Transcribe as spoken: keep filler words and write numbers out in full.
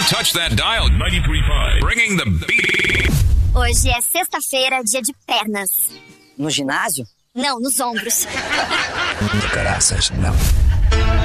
Don't touch that dial. ninety-three point five. Bringing the beat. Hoje é sexta-feira, dia de pernas. No ginásio? Não, nos ombros. De caraças, não.